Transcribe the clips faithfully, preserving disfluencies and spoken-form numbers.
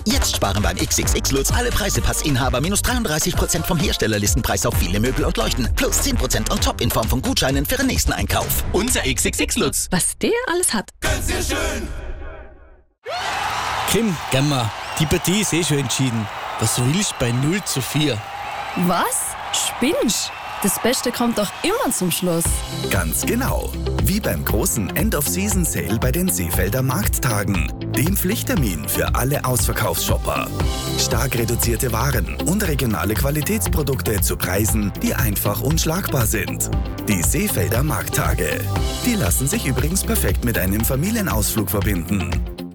Jetzt sparen beim X X X Lutz alle Preisepass-Inhaber minus dreiunddreißig Prozent vom Herstellerlistenpreis auf viele Möbel und Leuchten. Plus zehn Prozent on top in Form von Gutscheinen für den nächsten Einkauf. Unser X X X Lutz. Was der alles hat. Ganz sehr schön. Kim, Gamma, die Partie ist eh schon entschieden. Was willst du bei null zu vier? Was? Spinnst? Das Beste kommt doch immer zum Schluss. Ganz genau. Wie beim großen End-of-Season-Sale bei den Seefelder Markttagen. Dem Pflichttermin für alle Ausverkaufsshopper. Stark reduzierte Waren und regionale Qualitätsprodukte zu Preisen, die einfach unschlagbar sind. Die Seefelder Markttage. Die lassen sich übrigens perfekt mit einem Familienausflug verbinden.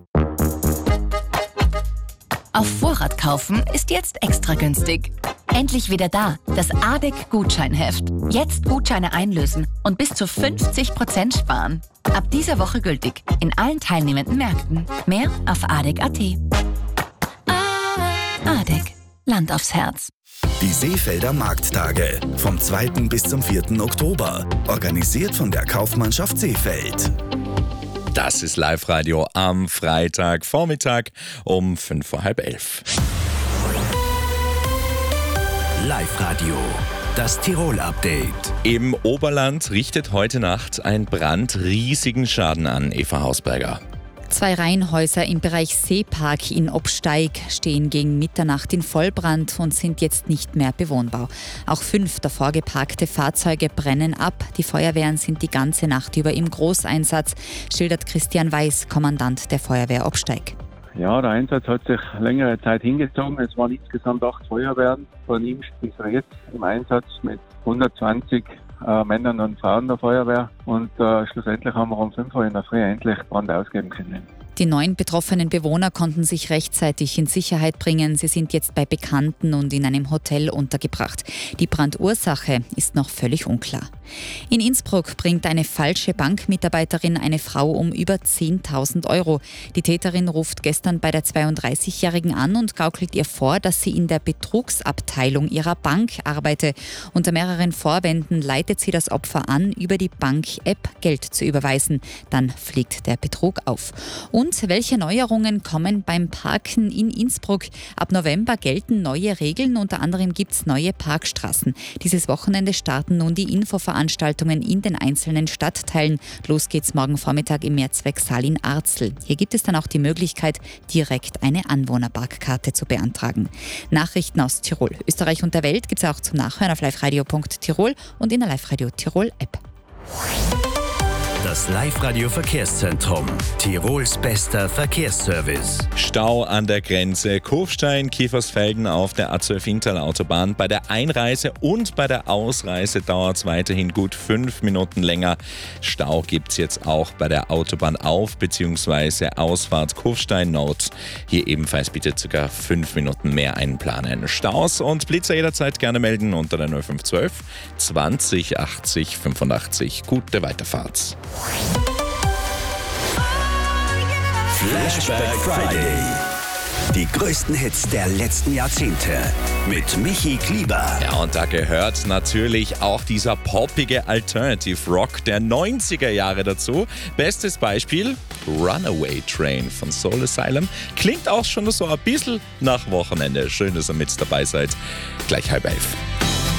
Auf Vorrat kaufen ist jetzt extra günstig. Endlich wieder da, das A D E C-Gutscheinheft. Jetzt Gutscheine einlösen und bis zu fünfzig Prozent sparen. Ab dieser Woche gültig in allen teilnehmenden Märkten. Mehr auf A D E C punkt A T. A D E C. Land aufs Herz. Die Seefelder Markttage vom zweiten bis zum vierten Oktober. Organisiert von der Kaufmannschaft Seefeld. Das ist Live-Radio am Freitagvormittag um fünf vor halb elf. Live-Radio, das Tirol-Update. Im Oberland richtet heute Nacht ein Brand riesigen Schaden an, Eva Hausberger. Zwei Reihenhäuser im Bereich Seepark in Obsteig stehen gegen Mitternacht in Vollbrand und sind jetzt nicht mehr bewohnbar. Auch fünf davor geparkte Fahrzeuge brennen ab. Die Feuerwehren sind die ganze Nacht über im Großeinsatz, schildert Christian Weiß, Kommandant der Feuerwehr Obsteig. Ja, der Einsatz hat sich längere Zeit hingezogen. Es waren insgesamt acht Feuerwehren. Von ihm ist er jetzt im Einsatz mit hundertzwanzig äh, Männern und Frauen der Feuerwehr. Und äh, schlussendlich haben wir um fünf Uhr in der Früh endlich Brand ausgeben können. Die neun betroffenen Bewohner konnten sich rechtzeitig in Sicherheit bringen. Sie sind jetzt bei Bekannten und in einem Hotel untergebracht. Die Brandursache ist noch völlig unklar. In Innsbruck bringt eine falsche Bankmitarbeiterin eine Frau um über zehntausend Euro. Die Täterin ruft gestern bei der zweiunddreißigjährigen an und gaukelt ihr vor, dass sie in der Betrugsabteilung ihrer Bank arbeite. Unter mehreren Vorwänden leitet sie das Opfer an, über die Bank-App Geld zu überweisen. Dann fliegt der Betrug auf. Und welche Neuerungen kommen beim Parken in Innsbruck? Ab November gelten neue Regeln, unter anderem gibt es neue Parkstraßen. Dieses Wochenende starten nun die Infoveranstaltungen in den einzelnen Stadtteilen. Los geht's morgen Vormittag im Mehrzwecksaal in Arzl. Hier gibt es dann auch die Möglichkeit, direkt eine Anwohnerparkkarte zu beantragen. Nachrichten aus Tirol, Österreich und der Welt gibt es auch zum Nachhören auf liveradio punkt tirol und in der Live-Radio Tirol App. Das Live-Radio-Verkehrszentrum. Tirols bester Verkehrsservice. Stau an der Grenze. Kufstein, Kiefersfelden auf der A zwölf Inntal-Autobahn. Bei der Einreise und bei der Ausreise dauert es weiterhin gut fünf Minuten länger. Stau gibt es jetzt auch bei der Autobahn auf bzw. Ausfahrt Kufstein Nord. Hier ebenfalls bitte ca. fünf Minuten mehr einplanen. Staus und Blitzer jederzeit gerne melden unter der null fünf zwölf zwanzig achtzig fünfundachtzig. Gute Weiterfahrt. Flashback Friday. Die größten Hits der letzten Jahrzehnte mit Michi Klieber. Ja, und da gehört natürlich auch dieser poppige Alternative Rock der neunziger Jahre dazu. Bestes Beispiel, Runaway Train von Soul Asylum. Klingt auch schon so ein bisschen nach Wochenende. Schön, dass ihr mit dabei seid. Gleich halb elf.